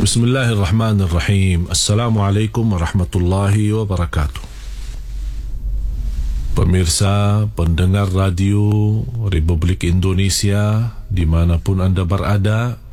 Bismillahirrahmanirrahim. Assalamualaikum warahmatullahi wabarakatuh. Pemirsa, pendengar radio Republik Indonesia dimanapun anda berada,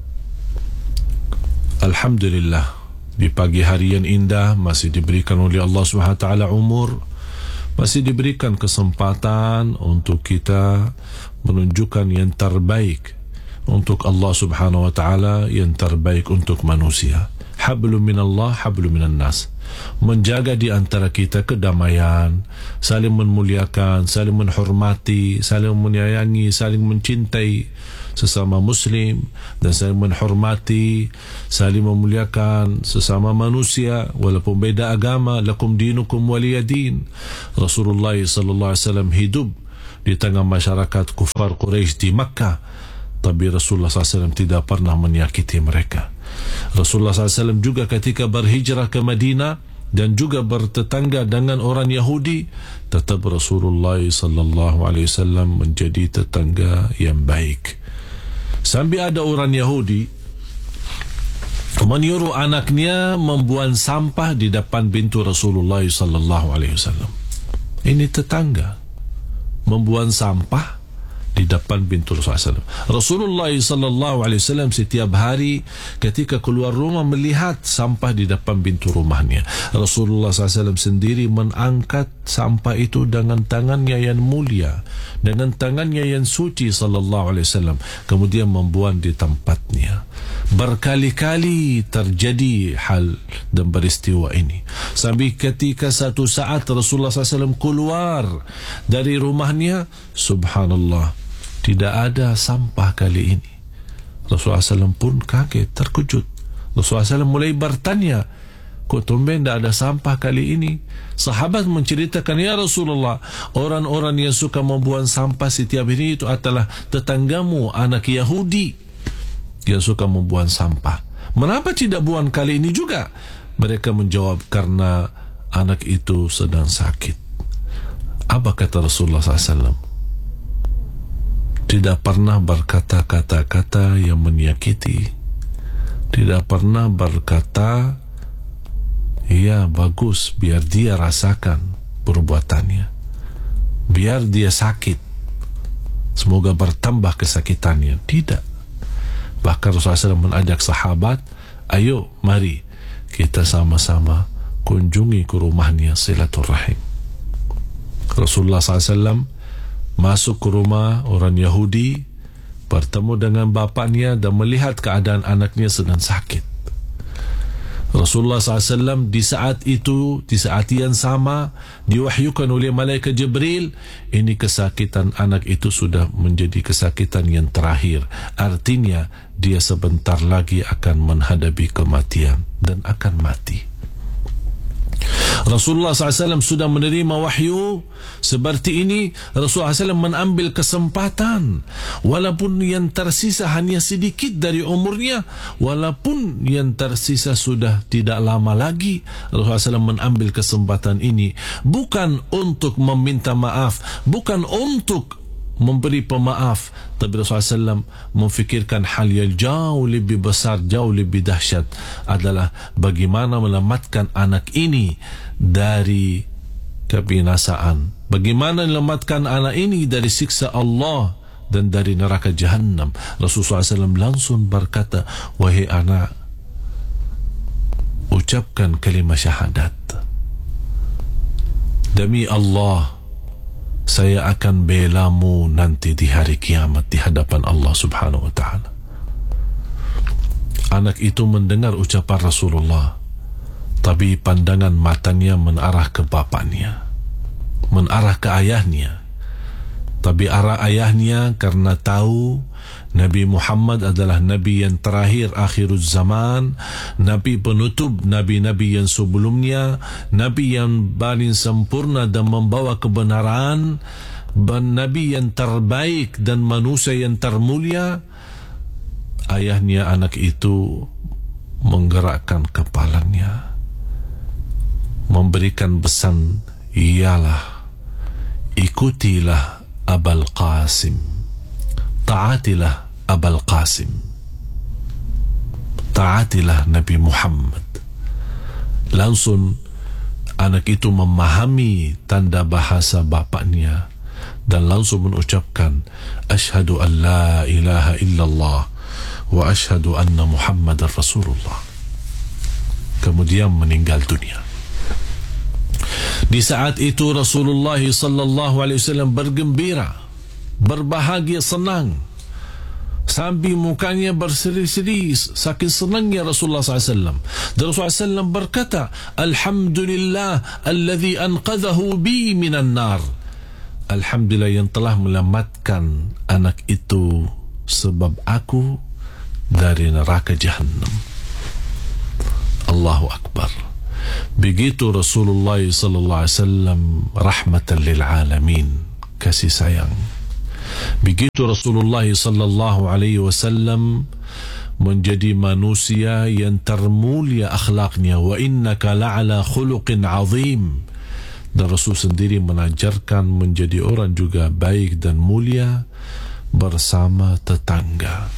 Alhamdulillah, di pagi hari yang indah masih diberikan oleh Allah SWT umur, masih diberikan kesempatan untuk kita menunjukkan yang terbaik untuk Allah Subhanahu wa taala, yang terbaik untuk manusia. Hablum minallah, hablum minan nas. Menjaga di antara kita kedamaian, saling memuliakan, saling menghormati, saling menyayangi, saling mencintai sesama muslim, dan saling menghormati, saling memuliakan sesama manusia walaupun beda agama. Lakum dinukum waliyadin. Rasulullah sallallahu alaihi wasallam hidup di tengah masyarakat kufar Quraisy di Makkah, tapi Rasulullah SAW tidak pernah menyakiti mereka. Rasulullah SAW juga ketika berhijrah ke Madinah dan juga bertetangga dengan orang Yahudi, tetap Rasulullah SAW menjadi tetangga yang baik. Sampai ada orang Yahudi menyuruh anaknya membuang sampah di depan pintu Rasulullah SAW. Ini tetangga membuang sampah di depan pintu Rasulullah SAW. Rasulullah SAW setiap hari ketika keluar rumah melihat sampah di depan pintu rumahnya. Rasulullah SAW sendiri mengangkat sampah itu dengan tangannya yang mulia, dengan tangannya yang suci SAW, kemudian membuang di tempatnya. Berkali-kali terjadi hal dan peristiwa ini, sampai ketika satu saat Rasulullah SAW keluar dari rumahnya, subhanallah, tidak ada sampah kali ini. Rasulullah SAW pun kaget, terkejut. Rasulullah SAW mulai bertanya, kok tumben tidak ada sampah kali ini? Sahabat menceritakan, ya Rasulullah, orang-orang yang suka membuang sampah setiap hari itu adalah tetanggamu, anak Yahudi yang suka membuang sampah. Mengapa tidak buang kali ini juga? Mereka menjawab, karena anak itu sedang sakit. Apa kata Rasulullah SAW? Tidak pernah berkata kata-kata yang menyakiti, tidak pernah berkata, ya bagus, biar dia rasakan perbuatannya, biar dia sakit, semoga bertambah kesakitannya. Tidak. Bahkan Rasulullah SAW mengajak sahabat, ayo mari kita sama-sama kunjungi ke rumahnya, silaturahim. Rasulullah SAW masuk ke rumah orang Yahudi, bertemu dengan bapaknya dan melihat keadaan anaknya sedang sakit. Rasulullah SAW di saat itu, di saat yang sama, diwahyukan oleh malaikat Jibril, ini kesakitan anak itu sudah menjadi kesakitan yang terakhir. Artinya dia sebentar lagi akan menghadapi kematian dan akan mati. Rasulullah SAW sudah menerima wahyu seperti ini. Rasulullah SAW mengambil kesempatan, walaupun yang tersisa hanya sedikit dari umurnya, walaupun yang tersisa sudah tidak lama lagi, Rasulullah SAW mengambil kesempatan ini bukan untuk meminta maaf, bukan untuk memberi pemaaf, tapi Rasulullah SAW memfikirkan hal yang jauh lebih besar, jauh lebih dahsyat, adalah bagaimana menyelamatkan anak ini dari kebinasaan, bagaimana menyelamatkan anak ini dari siksa Allah dan dari neraka Jahannam. Rasulullah SAW langsung berkata, wahai anak, ucapkan kalimah syahadat. Demi Allah, saya akan belamu nanti di hari kiamat di hadapan Allah Subhanahu wa taala. Anak itu mendengar ucapan Rasulullah, tapi pandangan matanya menarah ke bapaknya, menarah ke ayahnya. Tapi arah ayahnya karena tahu Nabi Muhammad adalah Nabi yang terakhir akhiruz zaman, Nabi penutup Nabi-Nabi yang sebelumnya, Nabi yang paling sempurna dan membawa kebenaran, Nabi yang terbaik dan manusia yang termulia. Ayahnya anak itu menggerakkan kepalanya, memberikan pesan, ialah ikutilah Abul Qasim, taatilah Abul Qasim, taatilah Nabi Muhammad. Langsung anak itu memahami tanda bahasa bapaknya dan langsung mengucapkan asyhadu an la ilaha illallah wa asyhadu anna Muhammadar Rasulullah. Kemudian meninggal dunia. Di saat itu Rasulullah sallallahu alaihi wasallam bergembira, berbahagia, senang, sambil mukanya berseri-seri saking senangnya Rasulullah SAW. Dan Rasulullah SAW berkata, Alhamdulillah alladhi anqadhahu bi minan nar. Alhamdulillah yang telah menyelamatkan anak itu sebab aku dari neraka Jahannam. Allahu Akbar. Begitu Rasulullah SAW rahmatan lil alamin, kasih sayang. Begitu Rasulullah sallallahu alaihi wasallam menjadi manusia yang termulia akhlaknya, wa innaka la'ala khuluqin azim. Dan Rasul sendiri mengajarkan menjadi orang juga baik dan mulia bersama tetangga.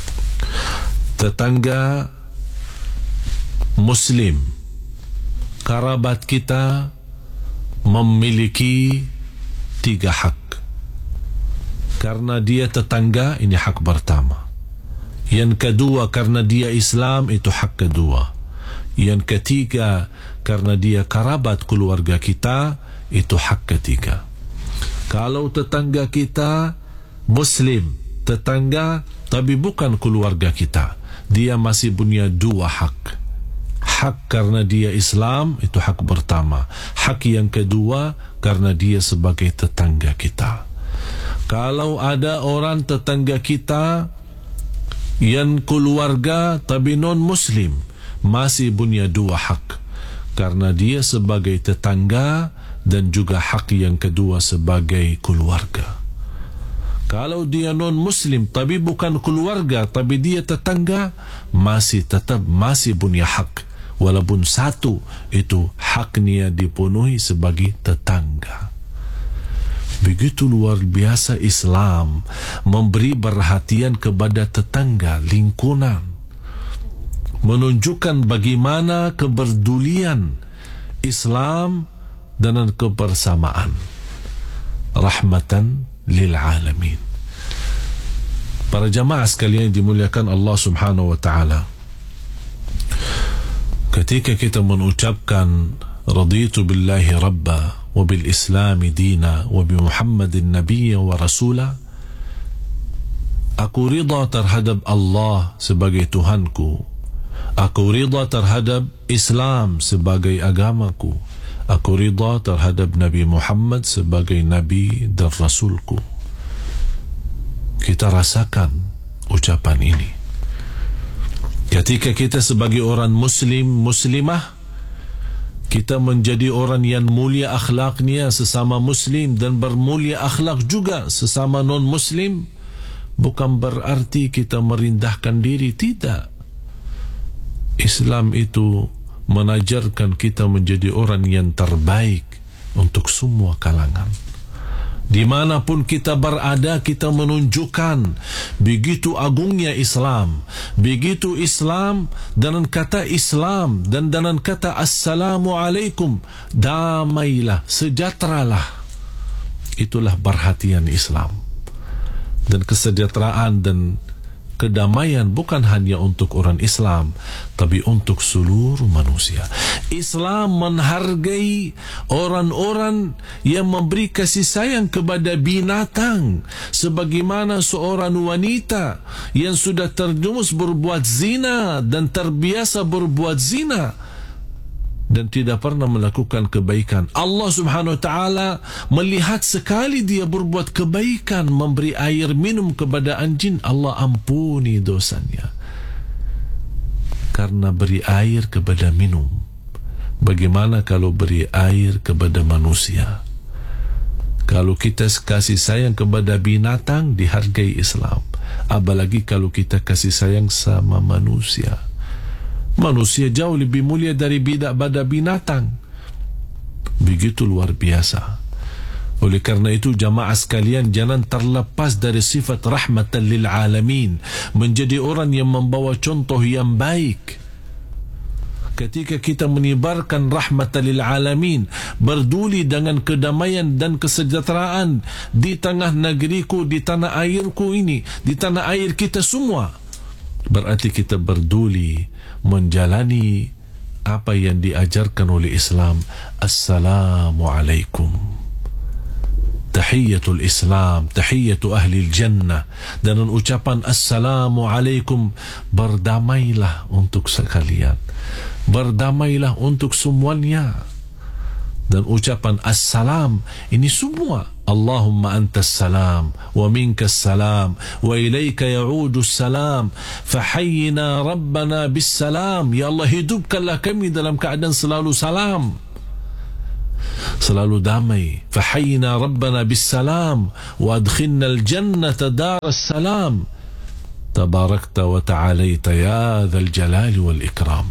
Tetangga muslim, kerabat kita memiliki 3 hak. Karena dia tetangga, ini hak pertama. Yang kedua, karena dia Islam, itu hak kedua. Yang ketiga, karena dia kerabat keluarga kita, itu hak ketiga. Kalau tetangga kita Muslim, tetangga tapi bukan keluarga kita, dia masih punya 2 hak. Hak karena dia Islam, itu hak pertama. Hak yang kedua, karena dia sebagai tetangga kita. Kalau ada orang tetangga kita yang keluarga tapi non-Muslim, masih punya 2 hak. Karena dia sebagai tetangga dan juga hak yang kedua sebagai keluarga. Kalau dia non-Muslim tapi bukan keluarga, tapi dia tetangga, tetap punya hak. Walaupun satu itu haknya dipenuhi sebagai tetangga. Begitu luar biasa Islam memberi perhatian kepada tetangga, lingkungan, menunjukkan bagaimana kepedulian Islam dan kebersamaan. Rahmatan lil alamin. Para jamaah sekalian dimuliakan Allah Subhanahu wa taala, ketika kita mengucapkan raditu billahi rabba wa bil islami dina wa bi muhammadin nabiyya wa rasula, aku rida terhadap Allah sebagai Tuhanku, aku rida terhadap Islam sebagai agamaku, aku rida terhadap Nabi Muhammad sebagai Nabi dan Rasulku. Kita rasakan ucapan ini ketika kita sebagai orang Muslim, Muslimah, kita menjadi orang yang mulia akhlaknya sesama Muslim dan bermulia akhlak juga sesama non-Muslim. Bukan berarti kita merendahkan diri, tidak. Islam itu mengajarkan kita menjadi orang yang terbaik untuk semua kalangan. Dimanapun kita berada, kita menunjukkan begitu agungnya Islam, begitu Islam dengan kata Islam dan dengan kata Assalamualaikum, damailah, sejahteralah. Itulah perhatian Islam. Dan kesejahteraan dan kedamaian bukan hanya untuk orang Islam, tapi untuk seluruh manusia. Islam menghargai orang-orang yang memberi kasih sayang kepada binatang, sebagaimana seorang wanita yang sudah terjumus berbuat zina dan terbiasa berbuat zina dan tidak pernah melakukan kebaikan. Allah Subhanahu wa taala melihat sekali dia berbuat kebaikan, memberi air minum kepada anjing, Allah ampuni dosanya karena beri air kepada minum. Bagaimana kalau beri air kepada manusia? Kalau kita kasih sayang kepada binatang, dihargai Islam. Apalagi kalau kita kasih sayang sama manusia. Manusia jauh lebih mulia dari pada binatang. Begitu luar biasa. Oleh kerana itu jamaah sekalian, jangan terlepas dari sifat rahmatan lil alamin, menjadi orang yang membawa contoh yang baik. Ketika kita menyebarkan rahmatan lil alamin, berduli dengan kedamaian dan kesejahteraan di tengah negeriku, di tanah airku ini, di tanah air kita semua, berarti kita berduli menjalani apa yang diajarkan oleh Islam. Assalamualaikum, tahiyatul Islam, tahiyatu ahli jannah, dan ucapan Assalamualaikum, berdamailah untuk sekalian, berdamailah untuk semuanya. Dan ucapan assalam ini semua, Allahumma antas salam wa minkas salam wa ilaika ya'udu salam fahayyina rabbana bis salam. Ya Allah, hidupkanlah kami dalam keadaan selalu salam, selalu damai. Fahayyina rabbana bis salam wa adkhilna al jannata daras salam tabarakta wa ta'alaita ya dzal jalali wal ikram.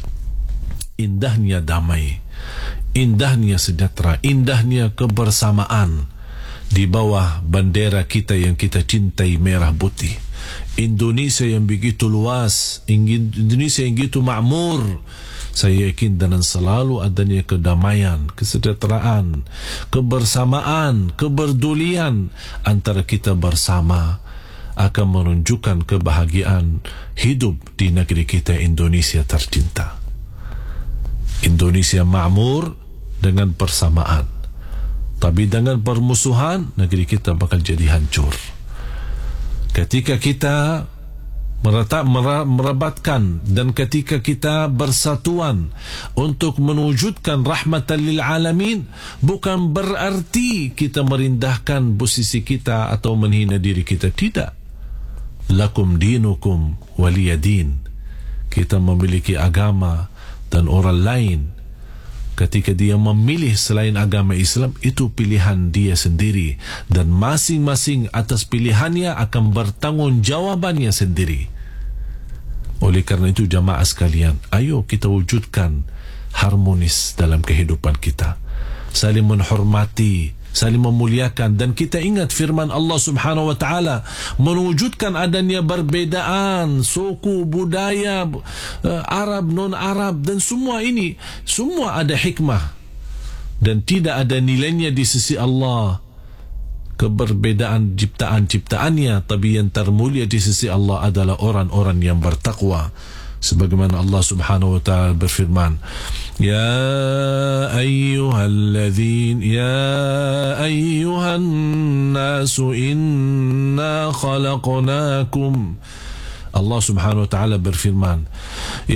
Indahnya damai, indahnya sejahtera, indahnya kebersamaan di bawah bendera kita yang kita cintai, merah putih. Indonesia yang begitu luas, Indonesia yang begitu makmur. Saya yakin dengan selalu adanya kedamaian, kesejahteraan, kebersamaan, keberdulian antara kita bersama akan menunjukkan kebahagiaan hidup di negeri kita Indonesia tercinta. Indonesia makmur dengan persamaan, tapi dengan permusuhan negeri kita bakal jadi hancur. Ketika kita merabatkan dan ketika kita bersatuan untuk mewujudkan rahmatan lil alamin, bukan berarti kita merendahkan posisi kita atau menghina diri kita. Tidak. Lakum dinukum waliyadin. Kita memiliki agama dan orang lain, ketika dia memilih selain agama Islam, itu pilihan dia sendiri, dan masing-masing atas pilihannya akan bertanggungjawabannya sendiri. Oleh kerana itu jamaah sekalian, ayo kita wujudkan harmonis dalam kehidupan kita, saling menghormati, saling memuliakan, dan kita ingat firman Allah Subhanahu wa taala, mewujudkan adanya perbezaan suku, budaya, Arab, non-Arab, dan semua ini semua ada hikmah dan tidak ada nilainya di sisi Allah. Keberbedaan ciptaan-ciptaannya, tapi yang termulia di sisi Allah adalah orang-orang yang bertakwa. Sebagaimana Allah Subhanahu wa taala berfirman, Ya ayyuhan nasu inna khalaqnakum. Allah Subhanahu wa taala berfirman,